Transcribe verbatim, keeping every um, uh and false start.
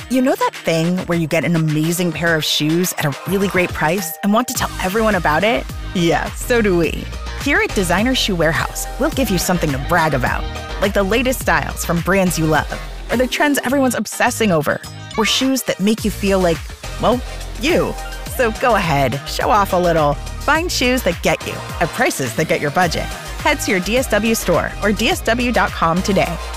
You know that thing where you get an amazing pair of shoes at a really great price and want to tell everyone about it? Yeah, so do we. Here at Designer Shoe Warehouse, we'll give you something to brag about, like the latest styles from brands you love, or the trends everyone's obsessing over, or shoes that make you feel like, well, you. So go ahead, show off a little. Find shoes that get you at prices that get your budget. Head to your D S W store or D S W dot com today.